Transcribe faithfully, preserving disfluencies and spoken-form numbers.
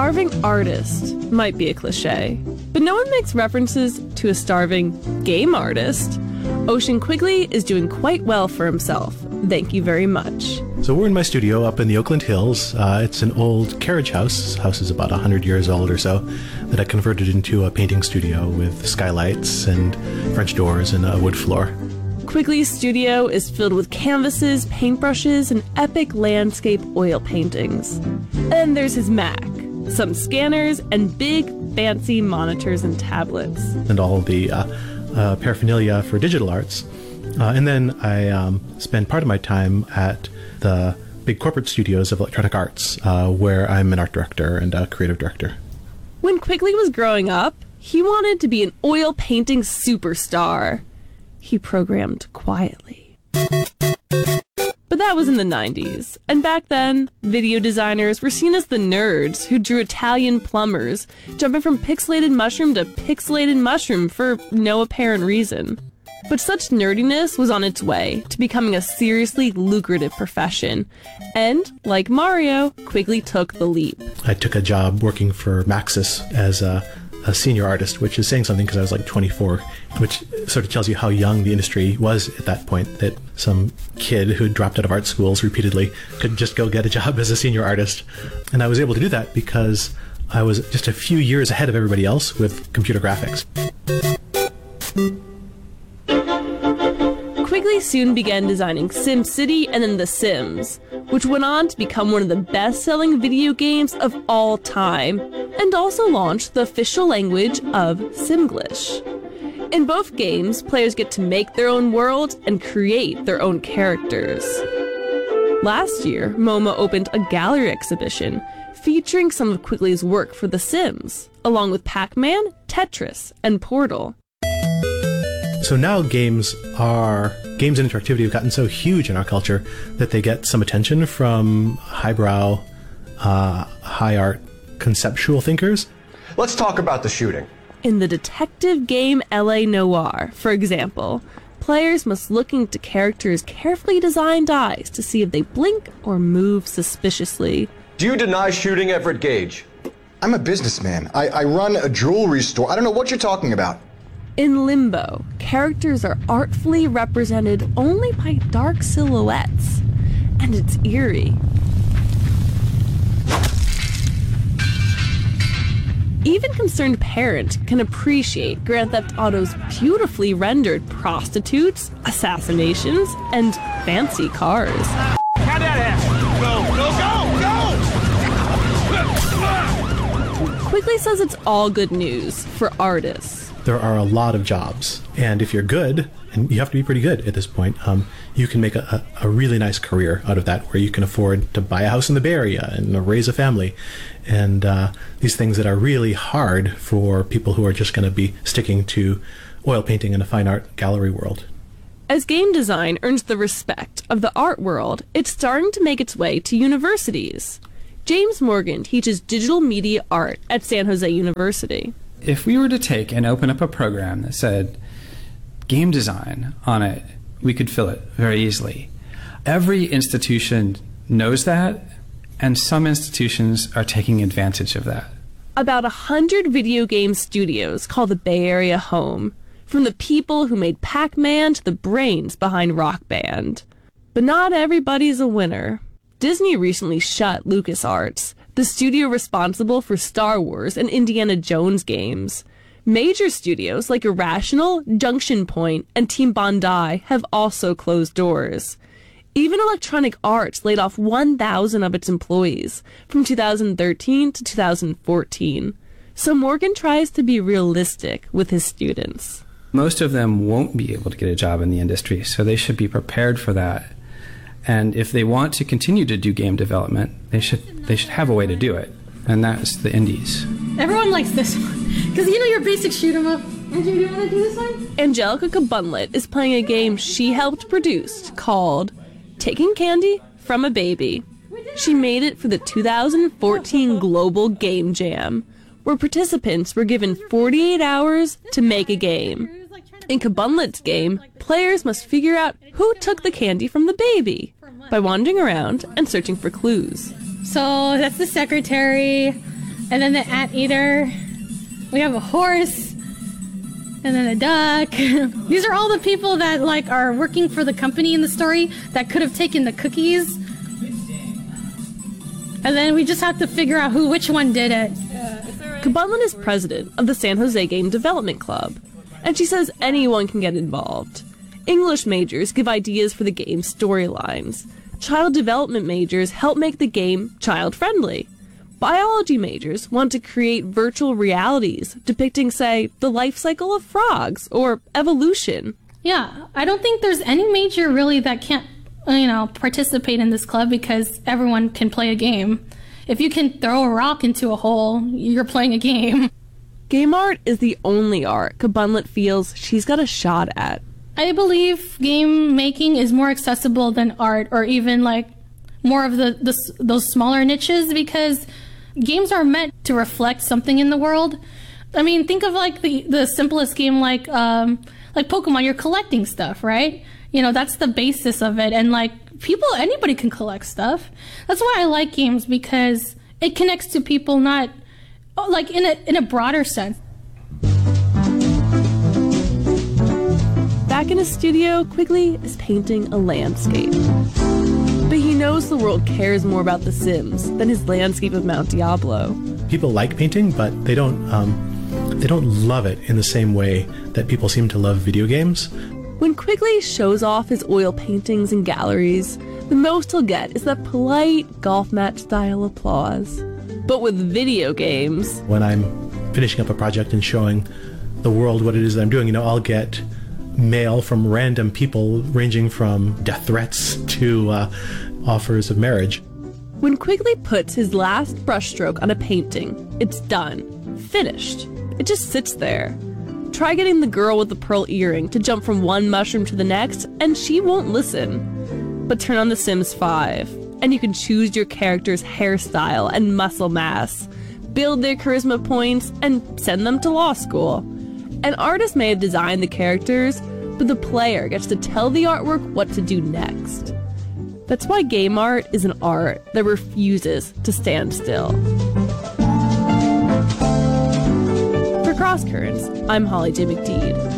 starving artist might be a cliche, but no one makes references to a starving game artist. Ocean Quigley is doing quite well for himself. Thank you very much. So we're in my studio up in the Oakland Hills. Uh, it's an old carriage house. This house is about one hundred years old or so, that I converted into a painting studio with skylights and French doors and a wood floor. Quigley's studio is filled with canvases, paintbrushes, and epic landscape oil paintings. And then there's his Mac, some scanners, and big, fancy monitors and tablets. And all the uh, uh, paraphernalia for digital arts. Uh, and then I um, spend part of my time at the big corporate studios of Electronic Arts, uh, where I'm an art director and a creative director. When Quigley was growing up, he wanted to be an oil painting superstar. He programmed quietly. But that was in the nineties, and back then, video designers were seen as the nerds who drew Italian plumbers, jumping from pixelated mushroom to pixelated mushroom for no apparent reason. But such nerdiness was on its way to becoming a seriously lucrative profession, and, like Mario, Quigley took the leap. I took a job working for Maxis as a a senior artist, which is saying something because I was like twenty-four, which sort of tells you how young the industry was at that point, that some kid who dropped out of art schools repeatedly could just go get a job as a senior artist. And I was able to do that because I was just a few years ahead of everybody else with computer graphics. Quigley soon began designing SimCity and then The Sims, which went on to become one of the best-selling video games of all time, and also launched the official language of Simglish. In both games, players get to make their own world and create their own characters. Last year, MoMA opened a gallery exhibition featuring some of Quigley's work for The Sims, along with Pac-Man, Tetris, and Portal. So now games are, games and interactivity have gotten so huge in our culture that they get some attention from highbrow, uh, high art, conceptual thinkers. Let's talk about the shooting. In the detective game L A Noire, for example, players must look into characters' carefully designed eyes to see if they blink or move suspiciously. Do you deny shooting Everett Gage? I'm a businessman. I, I run a jewelry store. I don't know what you're talking about. In Limbo, characters are artfully represented only by dark silhouettes, and it's eerie. Even concerned parents can appreciate Grand Theft Auto's beautifully rendered prostitutes, assassinations, and fancy cars. How that happen? Go, go, go! Quigley says it's all good news for artists. There are a lot of jobs, and if you're good, and you have to be pretty good at this point, um, you can make a, a, a really nice career out of that, where you can afford to buy a house in the Bay Area and raise a family, and uh, these things that are really hard for people who are just going to be sticking to oil painting in a fine art gallery world. As game design earns the respect of the art world, it's starting to make its way to universities. James Morgan teaches digital media art at San Jose University. If we were to take and open up a program that said game design on it, we could fill it very easily. Every institution knows that, and some institutions are taking advantage of that. About a hundred video game studios call the Bay Area home, from the people who made Pac-Man to the brains behind Rock Band. But not everybody's a winner. Disney recently shut LucasArts, the studio responsible for Star Wars and Indiana Jones games. Major studios like Irrational, Junction Point, and Team Bondi have also closed doors. Even Electronic Arts laid off one thousand of its employees from two thousand thirteen to two thousand fourteen. So Morgan tries to be realistic with his students. Most of them won't be able to get a job in the industry, so they should be prepared for that. And if they want to continue to do game development, they should they should have a way to do it, and that's the indies. Everyone likes this one, because you know your basic shoot 'em up. Andrew, do you want to do this one? Angelica Kabunlet is playing a game she helped produce called Taking Candy from a Baby. She made it for the two thousand fourteen Global Game Jam, where participants were given forty-eight hours to make a game. In Kabunlet's game, players must figure out who took the candy from the baby by wandering around and searching for clues. So that's the secretary, and then the anteater. We have a horse, and then a duck. These are all the people that like are working for the company in the story that could have taken the cookies. And then we just have to figure out who, which one did it. Kabunlan is president of the San Jose Game Development Club, and she says anyone can get involved. English majors give ideas for the game's storylines. Child development majors help make the game child-friendly. Biology majors want to create virtual realities depicting, say, the life cycle of frogs or evolution. Yeah, I don't think there's any major really that can't, you know, participate in this club because everyone can play a game. If you can throw a rock into a hole, you're playing a game. Game art is the only art Kabunlan feels she's got a shot at. I believe game making is more accessible than art, or even like more of the, the those smaller niches, because games are meant to reflect something in the world. I mean, think of like the the simplest game like um, like Pokemon. You're collecting stuff, right? You know, that's the basis of it, and like people, anybody can collect stuff. That's why I like games, because it connects to people, not like in a in a broader sense. Back in his studio, Quigley is painting a landscape. But he knows the world cares more about The Sims than his landscape of Mount Diablo. People like painting, but they don't um, they don't love it in the same way that people seem to love video games. When Quigley shows off his oil paintings in galleries, the most he'll get is that polite golf match style applause. But with video games, when I'm finishing up a project and showing the world what it is that I'm doing, you know, I'll get mail from random people ranging from death threats to uh, offers of marriage. When Quigley puts his last brushstroke on a painting, it's done. Finished. It just sits there. Try getting the girl with the pearl earring to jump from one mushroom to the next, and she won't listen. But turn on The Sims five, and you can choose your character's hairstyle and muscle mass, build their charisma points, and send them to law school. An artist may have designed the characters, but the player gets to tell the artwork what to do next. That's why game art is an art that refuses to stand still. For Cross Currents, I'm Holly J. McDede.